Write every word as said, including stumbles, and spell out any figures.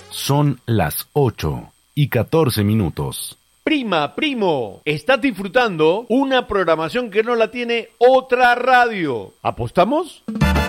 Son las ocho y catorce minutos. Prima, primo, estás disfrutando una programación que no la tiene otra radio. ¿Apostamos?